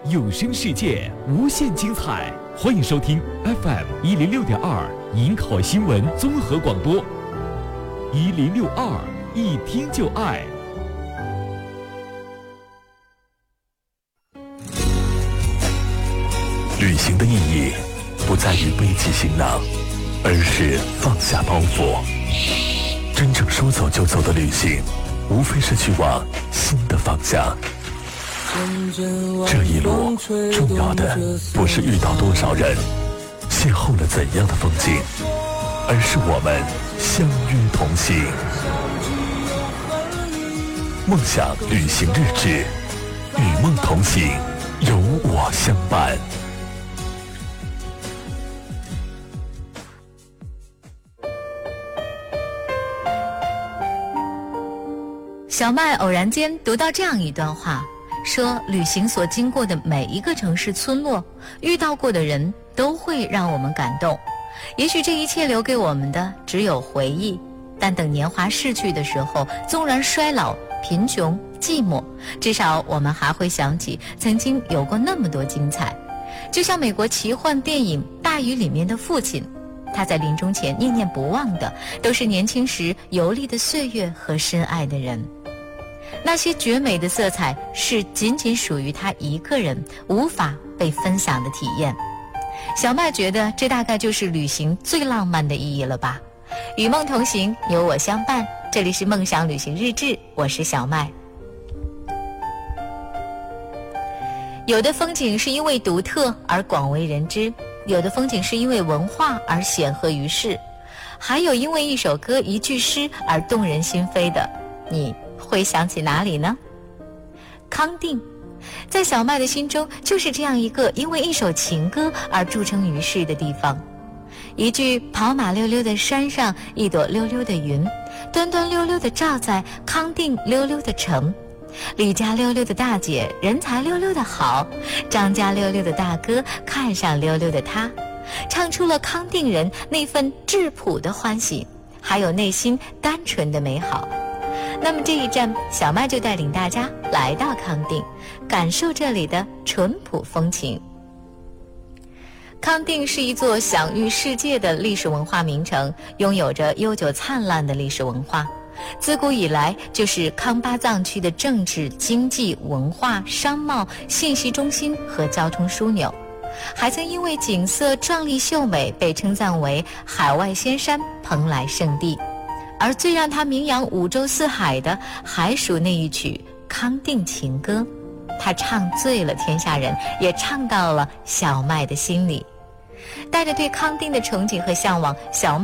有声世界无限精彩，欢迎收听 FM106.2银考新闻综合广播，1062一听就爱。旅行的意义不在于背起行囊，而是放下包袱。真正说走就走的旅行，无非是去往新的方向。这一路重要的不是遇到多少人，邂逅了怎样的风景，而是我们相约同行。梦想旅行日志，与梦同行，有我相伴。 小麦偶然间读到这样一段话，说旅行所经过的每一个城市村落，遇到过的人都会让我们感动。也许这一切留给我们的只有回忆，但等年华逝去的时候，纵然衰老、贫穷、寂寞，至少我们还会想起曾经有过那么多精彩。就像美国奇幻电影《大鱼》里面的父亲，他在临终前念念不忘的都是年轻时游历的岁月和深爱的人。那些绝美的色彩是仅仅属于他一个人，无法被分享的体验。小麦觉得这大概就是旅行最浪漫的意义了吧。与梦同行，有我相伴。这里是梦想旅行日志，我是小麦。有的风景是因为独特而广为人知，有的风景是因为文化而显赫于世，还有因为一首歌一句诗而动人心扉的，你会想起哪里呢？康定，在小麦的心中就是这样一个因为一首情歌而著称于世的地方。一句跑马溜溜的山上，一朵溜溜的云，端端溜溜的照在康定溜溜的城。李家溜溜的大姐人才溜溜的好，张家溜溜的大哥看上溜溜的他，唱出了康定人那份质朴的欢喜，还有内心单纯的美好。那么这一站，小麦就带领大家来到康定，感受这里的淳朴风情。康定是一座享誉世界的历史文化名城，拥有着悠久灿烂的历史文化。自古以来就是康巴藏区的政治、经济、文化、商贸、信息中心和交通枢纽，还曾因为景色壮丽秀美被称赞为海外仙山、蓬莱圣地。而最让它名扬五洲四海的，还属那一曲《康定情歌》，它唱醉了天下人，也唱到了小麦的心里。带着对康定的憧憬和向往，小麦